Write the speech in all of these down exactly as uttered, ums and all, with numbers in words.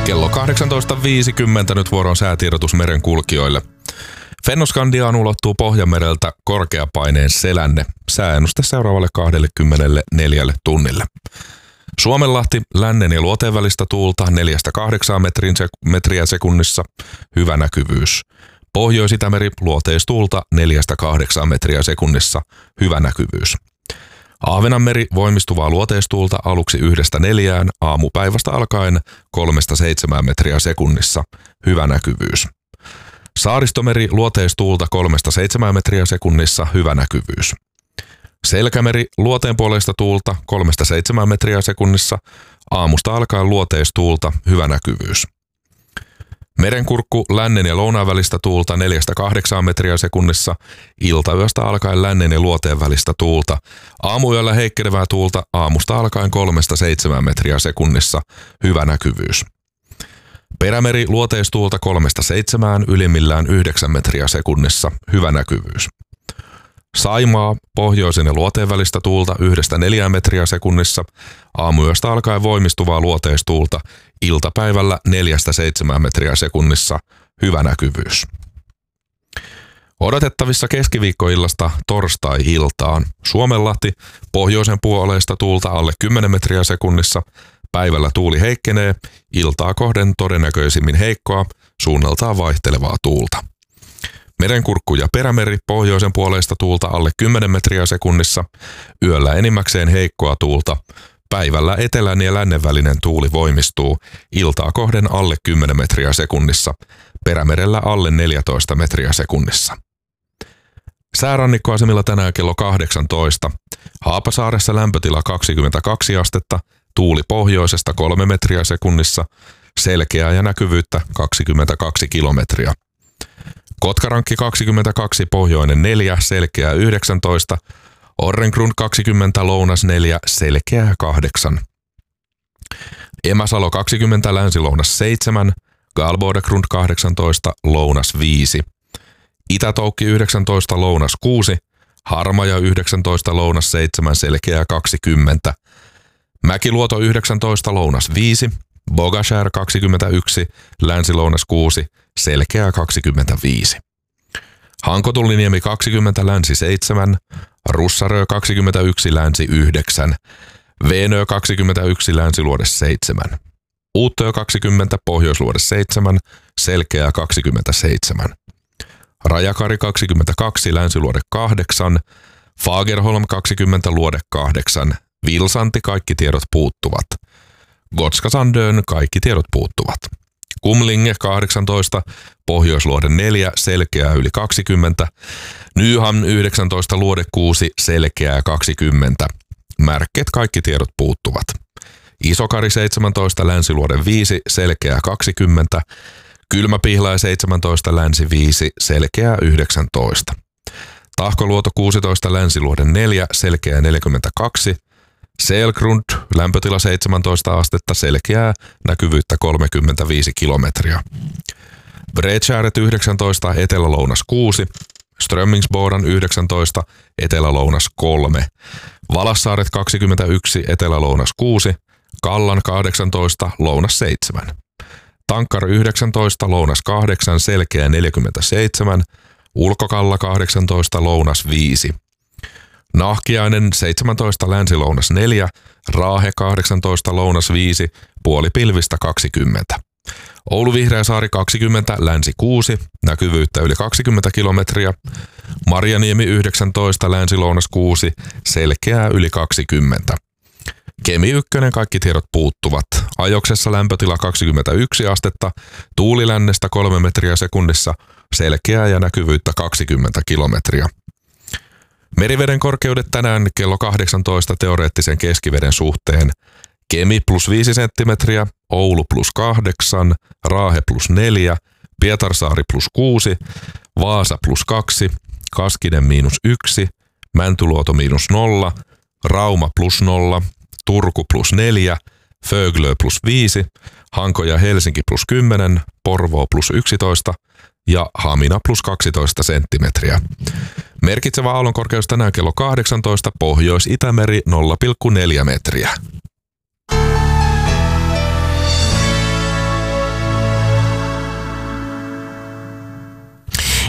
Kello kahdeksantoista viisikymmentä nyt vuoron säätiedotus merenkulkijoille. Fennoskandiaan ulottuu Pohjanmereltä korkeapaineen selänne. Sääennuste seuraavalle kaksikymmentäneljä tunnille. Suomenlahti lännen ja luoteen välistä tuulta neljästä kahdeksaan metriä sekunnissa. Hyvä näkyvyys. Pohjois-Itämeri luoteistuulta neljästä kahdeksaan metriä sekunnissa. Hyvä näkyvyys. Ahvenanmeri voimistuvaa luoteistuulta aluksi yhdestä neljään, aamupäivästä alkaen kolmesta seitsemään metriä sekunnissa. Hyvä näkyvyys. Saaristomeri luoteistuulta kolmesta seitsemään metriä sekunnissa. Hyvä näkyvyys. Selkämeri luoteenpuoleista tuulta kolmesta seitsemään metriä sekunnissa. Aamusta alkaen luoteistuulta. Hyvä näkyvyys. Merenkurkku lännen ja lounaan välistä tuulta neljästä kahdeksaan metriä sekunnissa. Iltayöstä alkaen lännen ja luoteen välistä tuulta. Aamuyöllä heikkenevää tuulta aamusta alkaen kolmesta seitsemään metriä sekunnissa. Hyvä näkyvyys. Perämeri luoteistuulta kolmesta seitsemään, ylimmillään yhdeksän metriä sekunnissa. Hyvä näkyvyys. Saimaa pohjoisen ja luoteen välistä tuulta yhdestä neljään metriä sekunnissa. Aamuyöstä alkaen voimistuvaa luoteistuulta. Iltapäivällä neljästä seitsemään metriä sekunnissa. Hyvä näkyvyys. Odotettavissa keskiviikkoillasta torstai-iltaan. Suomenlahti pohjoisen puoleista tuulta alle kymmenen metriä sekunnissa. Päivällä tuuli heikkenee. Iltaa kohden todennäköisimmin heikkoa, suunnaltaan vaihtelevaa tuulta. Merenkurkku ja perämeri pohjoisen puoleista tuulta alle kymmenen metriä sekunnissa. Yöllä enimmäkseen heikkoa tuulta. Päivällä etelän ja lännen välinen tuuli voimistuu. Iltaa kohden alle kymmenen metriä sekunnissa. Perämerellä alle neljätoista metriä sekunnissa. Säärannikkoasemilla tänään kello kahdeksantoista. Haapasaaressa lämpötila kaksikymmentäkaksi astetta. Tuuli pohjoisesta kolme metriä sekunnissa. Selkeää ja näkyvyyttä kaksikymmentäkaksi kilometriä. Kotkarankki kaksikymmentäkaksi, pohjoinen neljä, selkeää yhdeksäntoista. Orrengrund kaksikymmentä, lounas neljä, selkeää kahdeksan. Emäsalo kaksikymmentä, länsi-lounas seitsemän. Galbodegrund kahdeksantoista, lounas viisi. Itätoukki yhdeksäntoista, lounas kuusi. Harmaja yhdeksäntoista, lounas seitsemän, selkeää kaksikymmentä. Mäkiluoto yhdeksäntoista, lounas viisi. Bogashär kaksikymmentäyksi, länsi-lounas kuusi, selkeää kaksikymmentäviisi. Hankotulliniemi kaksikymmentä, länsi seitsemän. Russarö kaksikymmentäyksi, länsi yhdeksän. Veenö kaksikymmentäyksi, länsiluode seitsemän. Uuttöö kaksikymmentä, pohjoisluode seitsemän, selkeää kaksikymmentäseitsemän. Rajakari kaksikymmentäkaksi, länsiluode kahdeksan. Fagerholm kaksikymmentä, luode kahdeksan. Vilsanti, kaikki tiedot puuttuvat. Gotska Sandön, kaikki tiedot puuttuvat. Kumlinge kahdeksantoista, pohjoisluode neljä, selkeää yli kaksikymmentä. Nyhamn yhdeksäntoista, luode kuusi, selkeää kaksikymmentä. Märket, kaikki tiedot puuttuvat. Isokari seitsemäntoista, länsiluode viisi, selkeää kaksikymmentä. Kylmäpihlaja seitsemäntoista, länsi viisi, selkeää yhdeksäntoista. Tahkoluoto kuusitoista, länsiluode neljä, selkeää neljäkymmentäkaksi. Selgrund, lämpötila seitsemäntoista astetta, selkeää, näkyvyyttä kolmekymmentäviisi kilometriä. Bredskäret yhdeksäntoista, etelä-lounas kuusi. Strömmingsbodan yhdeksäntoista, etelä-lounas kolme. Valassaaret kaksikymmentäyksi, etelä-lounas kuusi. Kallan kahdeksantoista, lounas seitsemän. Tankkar yhdeksäntoista, lounas kahdeksan, selkeää neljäkymmentäseitsemän. Ulkokalla kahdeksantoista, lounas viisi. Nahkiainen seitsemäntoista, länsi-lounas neljä, Raahe kahdeksantoista, lounas viisi, puolipilvistä kaksikymmentä. Oulu Vihreäsaari kaksikymmentä, länsi kuusi, näkyvyyttä yli kaksikymmentä kilometriä. Marjaniemi yhdeksäntoista, länsi-lounas kuusi, selkeää yli kaksikymmentä. Kemi ykkönen, kaikki tiedot puuttuvat. Ajoksessa lämpötila kaksikymmentäyksi astetta, tuuli lännestä kolme metriä sekunnissa, selkeää ja näkyvyyttä kaksikymmentä kilometriä. Meriveden korkeudet tänään kello kahdeksantoista teoreettisen keskiveden suhteen. Kemi plus viisi senttimetriä, Oulu plus kahdeksan, Raahe plus neljä, Pietarsaari plus kuusi, Vaasa plus kaksi, Kaskinen miinus yksi, Mäntyluoto miinus nolla, Rauma plus nolla, Turku plus neljä, Föglö plus viisi, Hanko ja Helsinki plus kymmenen, Porvoo plus yksitoista ja Hamina plus kaksitoista senttimetriä. Merkitsevä aallonkorkeus tänään kello kahdeksantoista, Pohjois-Itämeri nolla pilkku neljä metriä.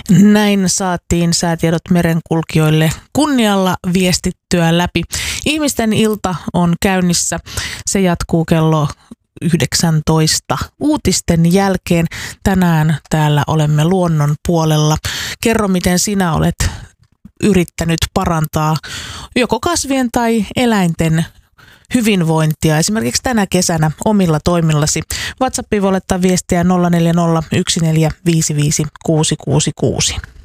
Näin saatiin säätiedot merenkulkijoille kunnialla viestittyä läpi. Ihmisten ilta on käynnissä. Se jatkuu kello yhdeksäntoista uutisten jälkeen. Tänään täällä olemme luonnon puolella. Kerro, miten sinä olet yrittänyt parantaa joko kasvien tai eläinten hyvinvointia esimerkiksi tänä kesänä omilla toimillasi. WhatsAppiin voi laittaa viestiä nolla neljä nolla yksi neljä viisi viisi kuusi kuusi kuusi.